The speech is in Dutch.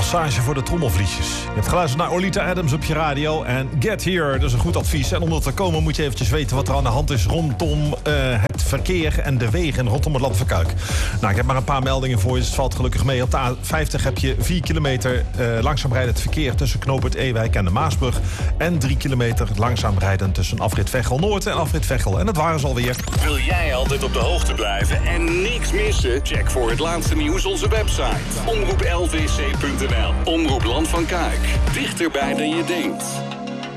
massage voor de trommelvliesjes. Je hebt geluisterd naar Olita Adams op je radio. En Get Here, dat is een goed advies. En om er te komen moet je eventjes weten wat er aan de hand is rondom het verkeer en de wegen rondom het Land van Kuik. Nou, ik heb maar een paar meldingen voor je, dus het valt gelukkig mee. Op de A50 heb je 4 kilometer langzaam rijdend verkeer tussen knooppunt Ewijk en de Maasbrug. En 3 kilometer langzaam rijden tussen afrit Veghel Noord en afrit Veghel. En dat waren ze alweer. Wil jij altijd op de hoogte blijven en niks missen? Check voor het laatste nieuws onze website. omroeplvc.nl. Omroep Land van Kuik. Dichterbij dan je denkt.